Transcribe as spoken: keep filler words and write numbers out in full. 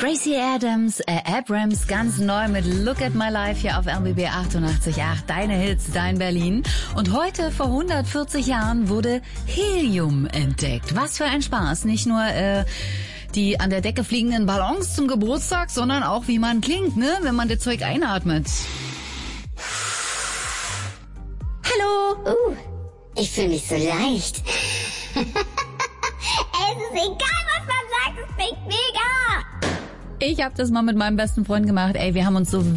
Gracie Adams, äh, Abrams, ganz neu mit Look at My Life hier auf R B B achtundachtzig Komma acht. Deine Hits, dein Berlin. Und heute, vor hundertvierzig Jahren, wurde Helium entdeckt. Was für ein Spaß. Nicht nur äh, die an der Decke fliegenden Ballons zum Geburtstag, sondern auch, wie man klingt, ne, wenn man das Zeug einatmet. Hallo. Uh, ich fühle mich so leicht. Es ist egal, was man sagt, es klingt mega. Ich habe das mal mit meinem besten Freund gemacht. Ey, wir haben uns so